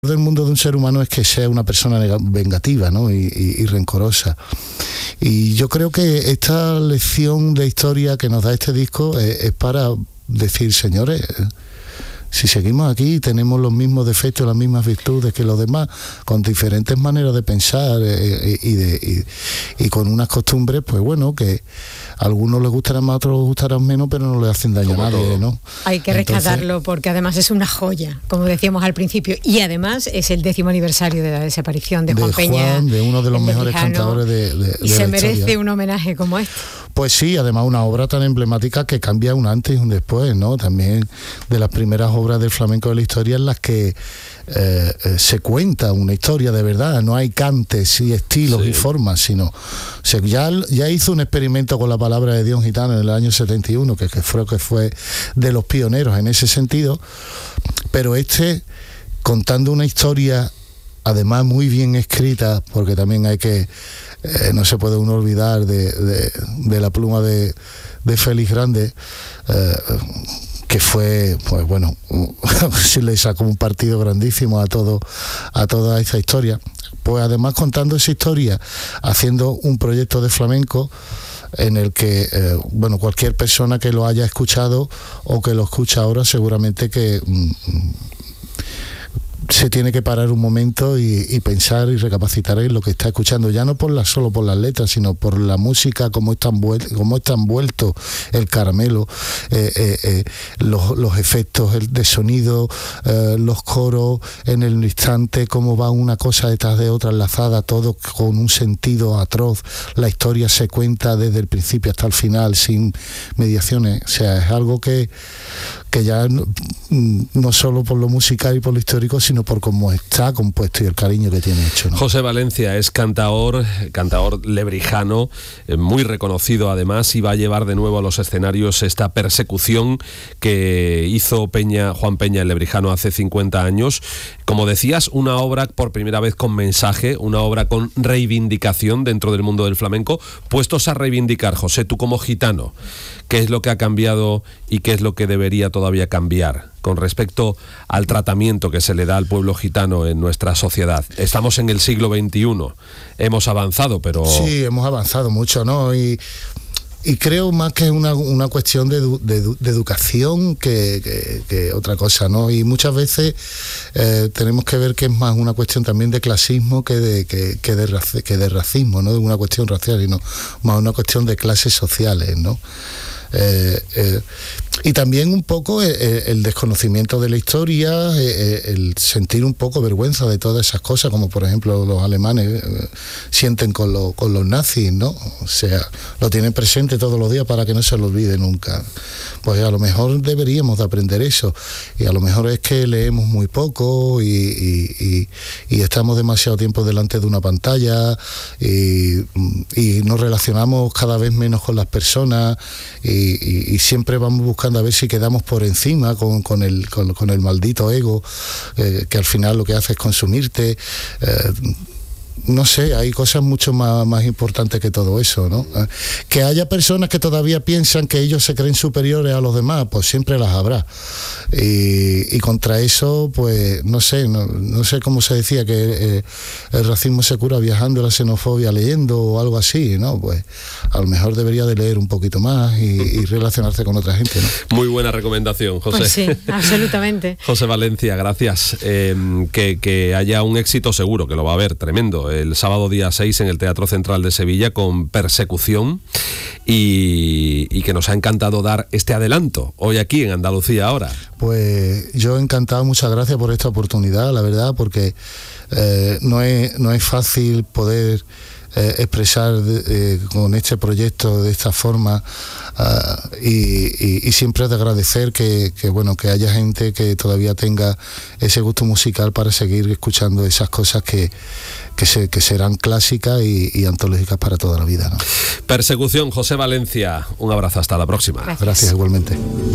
del mundo de un ser humano es que sea una persona vengativa, ¿no? y rencorosa. Y yo creo que esta lección de historia que nos da este disco es para decir, señores, si seguimos aquí tenemos los mismos defectos, las mismas virtudes que los demás, con diferentes maneras de pensar y con unas costumbres, pues bueno, que a algunos les gustarán más, a otros les gustarán menos, pero no le hacen daño a nadie, ¿no? Hay que rescatarlo porque además es una joya, como decíamos al principio, y además es el 10º aniversario de la desaparición de Juan Peña, de uno de los mejores cantadores de y se la merece historia. un homenaje como este. Pues sí, además una obra tan emblemática que cambia un antes y un después, ¿no? También de las primeras obras del flamenco de la historia en las que se cuenta una historia de verdad, no hay cantes y estilos y formas, sino ya hizo un experimento con la palabra de Dios gitano en el año 71, que fue de los pioneros en ese sentido, pero contando una historia además muy bien escrita, porque también hay que no se puede uno olvidar de la pluma de Félix Grande, que fue, pues bueno, si le sacó un partido grandísimo a toda esta historia. Pues además contando esa historia, haciendo un proyecto de flamenco en el que, bueno, cualquier persona que lo haya escuchado o que lo escucha ahora seguramente que se tiene que parar un momento y pensar y recapacitar en lo que está escuchando, ya no solo por las letras, sino por la música, cómo está envuelto el caramelo, los efectos de sonido, los coros en el instante, cómo va una cosa detrás de otra enlazada, todo con un sentido atroz. La historia se cuenta desde el principio hasta el final sin mediaciones. O sea, es algo que ya no solo por lo musical y por lo histórico, sino por cómo está compuesto y el cariño que tiene hecho, ¿no? José Valencia es cantador lebrijano, muy reconocido además, y va a llevar de nuevo a los escenarios esta persecución que hizo Juan Peña el lebrijano hace 50 años. Como decías, una obra por primera vez con mensaje, una obra con reivindicación dentro del mundo del flamenco. Puestos a reivindicar, José, tú como gitano, ¿qué es lo que ha cambiado y qué es lo que debería todavía cambiar con respecto al tratamiento que se le da al pueblo gitano en nuestra sociedad? Estamos en el siglo XXI, hemos avanzado, pero... Sí, hemos avanzado mucho, ¿no? Y creo más que es una cuestión de educación que otra cosa, ¿no? Y muchas veces tenemos que ver que es más una cuestión también de clasismo que de racismo, ¿no? De una cuestión racial, y no más una cuestión de clases sociales, ¿no? Y también un poco el desconocimiento de la historia, el sentir un poco vergüenza de todas esas cosas, como por ejemplo los alemanes sienten con los nazis, ¿no? O sea, lo tienen presente todos los días para que no se lo olvide nunca. Pues a lo mejor deberíamos de aprender eso, y a lo mejor es que leemos muy poco y estamos demasiado tiempo delante de una pantalla y nos relacionamos cada vez menos con las personas y siempre vamos buscando a ver si quedamos por encima con el maldito ego, que al final lo que hace es consumirte. No sé, hay cosas mucho más importantes que todo eso, ¿no? Que haya personas que todavía piensan que ellos se creen superiores a los demás, pues siempre las habrá. Y contra eso, pues no sé cómo se decía que el racismo se cura viajando, la xenofobia leyendo o algo así, ¿no? Pues a lo mejor debería de leer un poquito más y relacionarse con otra gente, ¿no? Muy buena recomendación, José. Pues sí, absolutamente. José Valencia, gracias. Que haya un éxito seguro, que lo va a haber, tremendo. El sábado día 6 en el Teatro Central de Sevilla con Persecución, y que nos ha encantado dar este adelanto hoy aquí en Andalucía Ahora. Pues yo encantado, muchas gracias por esta oportunidad, la verdad, porque no es fácil poder expresar con este proyecto de esta forma, y siempre de agradecer que haya gente que todavía tenga ese gusto musical para seguir escuchando esas cosas que serán clásicas y antológicas para toda la vida, ¿no? Persecución, José Valencia, un abrazo, hasta la próxima. Gracias igualmente.